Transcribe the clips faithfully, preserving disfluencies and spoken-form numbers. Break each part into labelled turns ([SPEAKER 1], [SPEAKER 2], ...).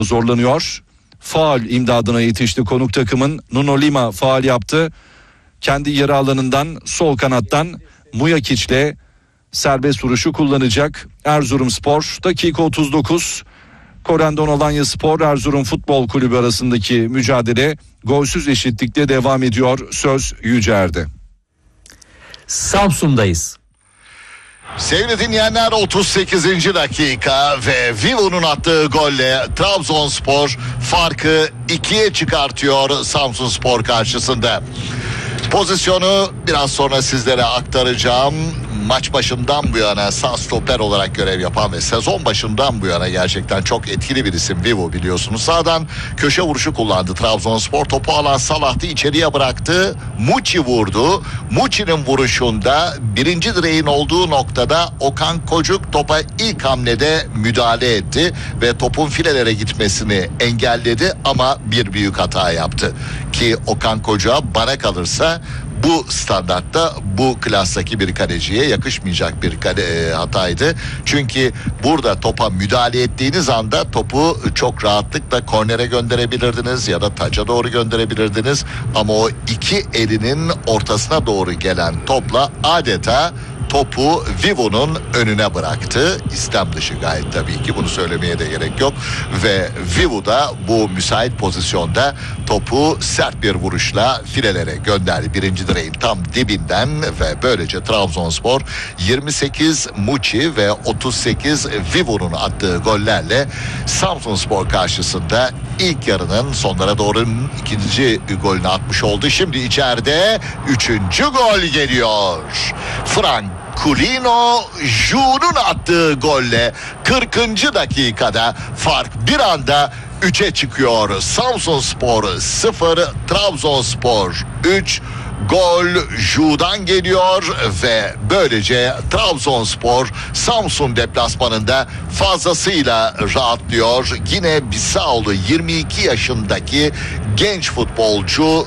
[SPEAKER 1] zorlanıyor. Faul imdadına yetişti konuk takımın. Nuno Lima faul yaptı. Kendi yarı alanından sol kanattan Mujakic'le serbest vuruşu kullanacak Erzurumspor. Dakika otuz dokuz. Korendon Alanyaspor Erzurum Futbol Kulübü arasındaki mücadele golsüz eşitlikte devam ediyor. Söz Yücer'de.
[SPEAKER 2] Samsun'dayız.
[SPEAKER 3] Sevgili dinleyenler, otuz sekizinci dakika ve Vivo'nun attığı golle Trabzonspor farkı ikiye çıkartıyor Samsunspor karşısında. Pozisyonu biraz sonra sizlere aktaracağım. Maç başından bu yana sağ stoper olarak görev yapan ve sezon başından bu yana gerçekten çok etkili bir isim Vivo, biliyorsunuz. Sağdan köşe vuruşu kullandı Trabzonspor. Topu alan Salah'tı, içeriye bıraktı. Muçi vurdu. Muçi'nin vuruşunda birinci direğin olduğu noktada Okan Kocuk topa ilk hamlede müdahale etti ve topun filelere gitmesini engelledi ama bir büyük hata yaptı. Ki Okan Kocuk'a bana kalırsa bu standartta, bu klastaki bir kaleciye yakışmayacak bir kale, e, hataydı. Çünkü burada topa müdahale ettiğiniz anda topu çok rahatlıkla kornere gönderebilirdiniz ya da taca doğru gönderebilirdiniz. Ama o iki elinin ortasına doğru gelen topla adeta topu Vivo'nun önüne bıraktı. İstem dışı gayet, tabii ki bunu söylemeye de gerek yok. Ve Vivo da bu müsait pozisyonda topu sert bir vuruşla filelere gönderdi. Birinci direğin tam dibinden ve böylece Trabzonspor yirmi sekiz Muçi ve otuz sekiz Vivo'nun attığı gollerle Samsunspor karşısında ilk yarının sonlara doğru ikinci golünü atmış oldu. Şimdi içeride üçüncü gol geliyor. Frank Culino Ju'nun attığı golle kırkıncı dakikada fark bir anda üçe çıkıyor. Samsunspor sıfır, Trabzonspor üç. Gol Ju'dan geliyor ve böylece Trabzonspor Samsun deplasmanında fazlasıyla rahatlıyor. Yine Bissaulu yirmi iki yaşındaki genç futbolcu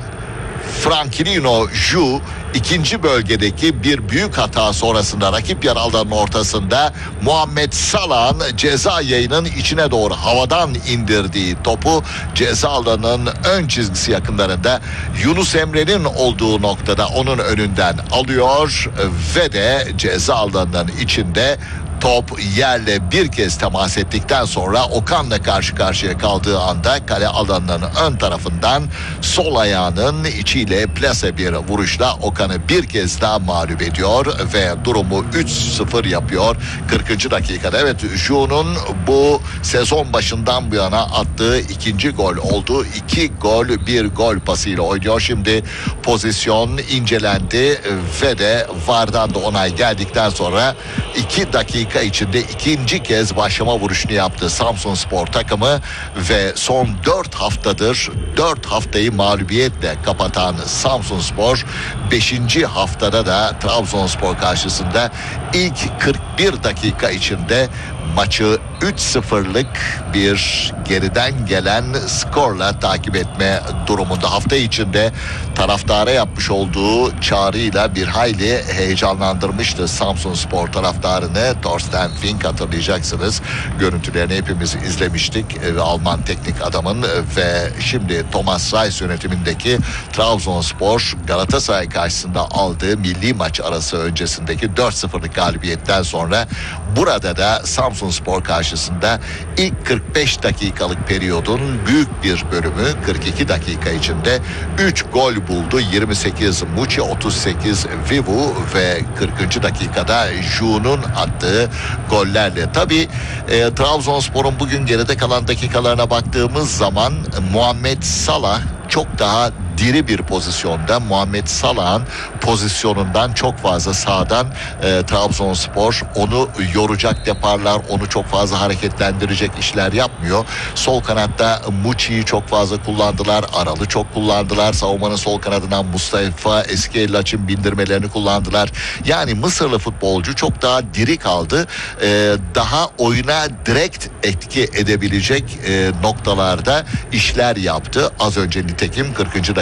[SPEAKER 3] Franklino Ju ikinci bölgedeki bir büyük hata sonrasında rakip yer alanının ortasında Muhammed Salah'ın ceza yayının içine doğru havadan indirdiği topu ceza alanının ön çizgisi yakınlarında Yunus Emre'nin olduğu noktada onun önünden alıyor ve de ceza alanının içinde top yerle bir kez temas ettikten sonra Okan'la karşı karşıya kaldığı anda kale alanının ön tarafından sol ayağının içiyle plase bir vuruşla Okan'ı bir kez daha mağlup ediyor ve durumu üç sıfır yapıyor kırkıncı dakikada. Evet, Ju'nun bu sezon başından bu yana attığı ikinci gol oldu. İki gol, bir gol pasıyla oynuyor. Şimdi pozisyon incelendi ve de V A R'dan da onay geldikten sonra iki dakika içinde ikinci kez başlama vuruşunu yaptı Samsunspor takımı ve son dört haftadır dört haftayı mağlubiyetle kapatan Samsunspor beşinci haftada da Trabzonspor karşısında ilk kırk bir dakika içinde maçı üç sıfırlık bir geriden gelen skorla takip etme durumunda. Hafta içinde taraftara yapmış olduğu çağrıyla bir hayli heyecanlandırmıştı Samsunspor taraftarını. Thorsten Fink, hatırlayacaksınız. Görüntülerini hepimiz izlemiştik. Alman teknik adamın ve şimdi Thomas Reis yönetimindeki Trabzonspor Galatasaray karşısında aldığı milli maç arası öncesindeki dört sıfırlık galibiyetten sonra burada da Samsunspor karşısında ilk kırk beş dakikalık periyodun büyük bir bölümü kırk iki dakika içinde üç gol buldu. yirmi sekiz Muçi, otuz sekiz Vivu ve kırkıncı dakikada Ju'nun attığı gollerle. Tabii e, Trabzonspor'un bugün geride kalan dakikalarına baktığımız zaman Muhammed Salah çok daha diri bir pozisyonda. Muhammed Salah'ın pozisyonundan çok fazla sağdan e, Trabzonspor onu yoracak deparlar, onu çok fazla hareketlendirecek işler yapmıyor. Sol kanatta Muçi'yi çok fazla kullandılar. Aral'ı çok kullandılar. Savunmanın sol kanadından Mustafa Eskiellaç'ın bindirmelerini kullandılar. Yani Mısırlı futbolcu çok daha diri kaldı. E, daha oyuna direkt etki edebilecek e, noktalarda işler yaptı. Az önce nitekim kırkıncı dakika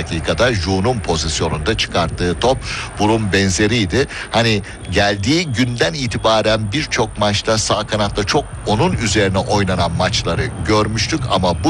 [SPEAKER 3] dakikada Ju'nun pozisyonunda çıkarttığı top bunun benzeriydi. Hani geldiği günden itibaren birçok maçta sağ kanatta çok onun üzerine oynanan maçları görmüştük ama bu